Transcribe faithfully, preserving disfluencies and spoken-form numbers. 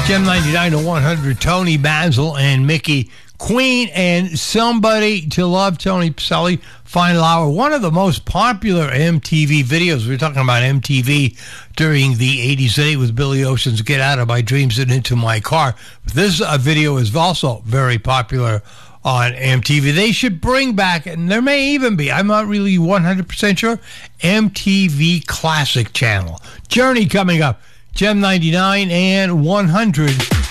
Gem ninety-nine to one hundred, Tony Basil and Mickey Queen and Somebody to Love, Tony Pacelli, final hour. One of the most popular M T V videos. We were talking about M T V during the eighties today with Billy Ocean's Get Out of My Dreams and Into My Car. But this uh, video is also very popular on M T V. They should bring back, and there may even be, I'm not really one hundred percent sure, M T V Classic Channel. Journey coming up. Gem ninety-nine and one hundred.